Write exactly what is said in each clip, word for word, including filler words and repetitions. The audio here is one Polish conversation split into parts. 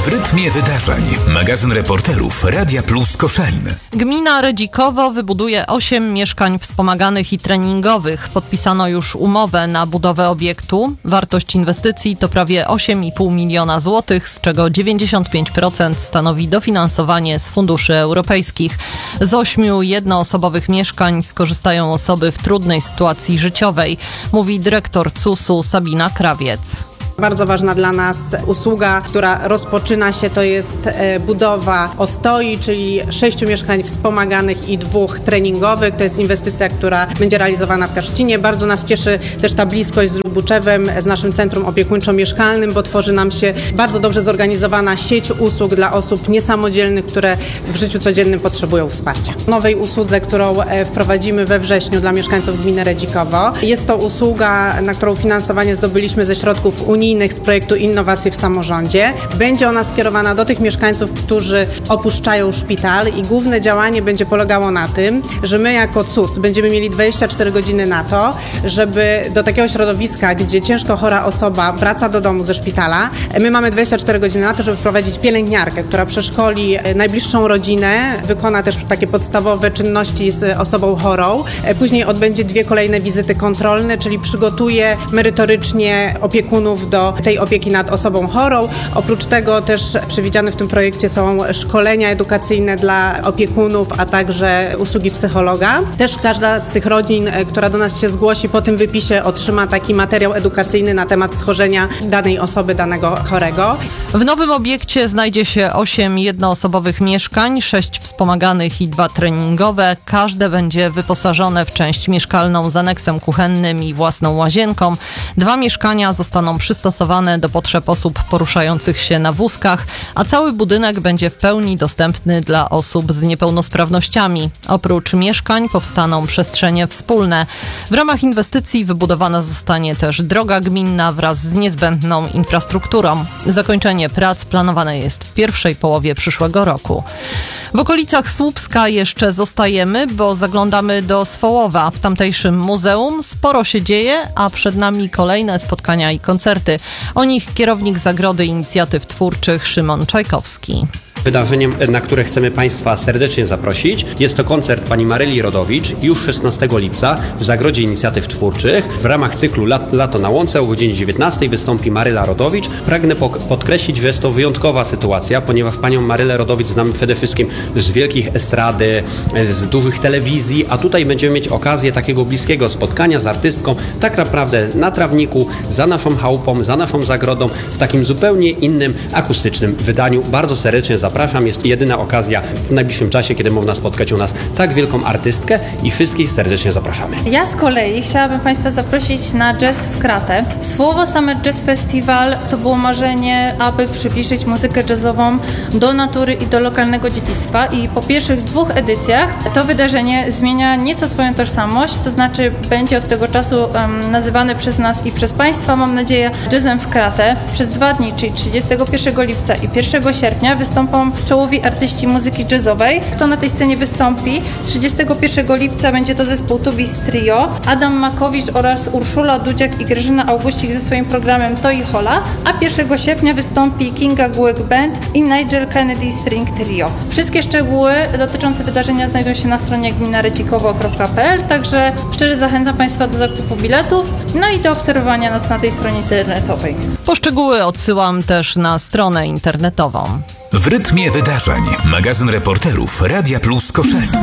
W rytmie wydarzeń. Magazyn reporterów Radia Plus Koszalin. Gmina Redzikowo wybuduje osiem mieszkań wspomaganych i treningowych. Podpisano już umowę na budowę obiektu. Wartość inwestycji to prawie osiem i pół miliona złotych, z czego dziewięćdziesiąt pięć procent stanowi dofinansowanie z funduszy europejskich. Z ośmiu jednoosobowych mieszkań skorzystają osoby w trudnej sytuacji życiowej, mówi dyrektor C U S-u Sabina Krawiec. Bardzo ważna dla nas usługa, która rozpoczyna się, to jest budowa ostoi, czyli sześciu mieszkań wspomaganych i dwóch treningowych. To jest inwestycja, która będzie realizowana w Kaszcinie. Bardzo nas cieszy też ta bliskość z Lubuczewem, z naszym centrum opiekuńczo-mieszkalnym, bo tworzy nam się bardzo dobrze zorganizowana sieć usług dla osób niesamodzielnych, które w życiu codziennym potrzebują wsparcia. W nowej usłudze, którą wprowadzimy we wrześniu dla mieszkańców gminy Redzikowo, jest to usługa, na którą finansowanie zdobyliśmy ze środków unijnych z projektu Innowacje w Samorządzie. Będzie ona skierowana do tych mieszkańców, którzy opuszczają szpital i główne działanie będzie polegało na tym, że my jako C U S będziemy mieli dwadzieścia cztery godziny na to, żeby do takiego środowiska, gdzie ciężko chora osoba wraca do domu ze szpitala, my mamy dwadzieścia cztery godziny na to, żeby wprowadzić pielęgniarkę, która przeszkoli najbliższą rodzinę, wykona też takie podstawowe czynności z osobą chorą. Później odbędzie dwie kolejne wizyty kontrolne, czyli przygotuje merytorycznie opiekunów do tej opieki nad osobą chorą. Oprócz tego też przewidziane w tym projekcie są szkolenia edukacyjne dla opiekunów, a także usługi psychologa. Też każda z tych rodzin, która do nas się zgłosi, po tym wypisie otrzyma taki materiał edukacyjny na temat schorzenia danej osoby, danego chorego. W nowym obiekcie znajdzie się osiem jednoosobowych mieszkań, sześć wspomaganych i dwa treningowe. Każde będzie wyposażone w część mieszkalną z aneksem kuchennym i własną łazienką. Dwa mieszkania zostaną przystosowane do potrzeb osób poruszających się na wózkach, a cały budynek będzie w pełni dostępny dla osób z niepełnosprawnościami. Oprócz mieszkań powstaną przestrzenie wspólne. W ramach inwestycji wybudowana zostanie też droga gminna wraz z niezbędną infrastrukturą. Zakończenie prac planowane jest w pierwszej połowie przyszłego roku. W okolicach Słupska jeszcze zostajemy, bo zaglądamy do Swołowa. W tamtejszym muzeum sporo się dzieje, a przed nami kolejne spotkania i koncerty. O nich kierownik Zagrody Inicjatyw Twórczych Szymon Czajkowski. Wydarzeniem, na które chcemy Państwa serdecznie zaprosić, jest to koncert pani Maryli Rodowicz już szesnastego lipca w Zagrodzie Inicjatyw Twórczych. W ramach cyklu Lato na Łące o godzinie dziewiętnastej wystąpi Maryla Rodowicz. Pragnę podkreślić, że jest to wyjątkowa sytuacja, ponieważ panią Marylę Rodowicz znamy przede wszystkim z wielkich estrady, z dużych telewizji, a tutaj będziemy mieć okazję takiego bliskiego spotkania z artystką, tak naprawdę na trawniku, za naszą chałupą, za naszą zagrodą, w takim zupełnie innym, akustycznym wydaniu. Bardzo serdecznie zapraszam. Zapraszam, jest jedyna okazja w najbliższym czasie, kiedy można spotkać u nas tak wielką artystkę i wszystkich serdecznie zapraszamy. Ja z kolei chciałabym Państwa zaprosić na Jazz w Kratę. Słowo Summer Jazz Festival to było marzenie, aby przybliżyć muzykę jazzową do natury i do lokalnego dziedzictwa i po pierwszych dwóch edycjach to wydarzenie zmienia nieco swoją tożsamość, to znaczy będzie od tego czasu um, nazywany przez nas i przez Państwa, mam nadzieję, Jazzem w Kratę. Przez dwa dni, czyli trzydziestego pierwszego lipca i pierwszego sierpnia wystąpą czołowi artyści muzyki jazzowej. Kto na tej scenie wystąpi? trzydziestego pierwszego lipca będzie to zespół Tubis Trio, Adam Makowicz oraz Urszula Dudziak i Grażyna Augustik ze swoim programem To i Hola, a pierwszego sierpnia wystąpi Kinga Gułek Band i Nigel Kennedy String Trio. Wszystkie szczegóły dotyczące wydarzenia znajdą się na stronie gmina redzikowo kropka p l, także szczerze zachęcam Państwa do zakupu biletów, no i do obserwowania nas na tej stronie internetowej. Poszczegóły odsyłam też na stronę internetową. W rytmie wydarzeń. Magazyn reporterów Radia Plus Koszalin.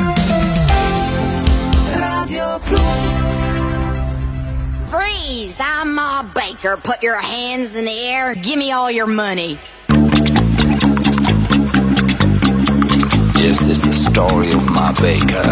Radio Plus. Freeze! I'm Ma Baker. Put your hands in the air. Give me all your money. This is the story of Ma Baker.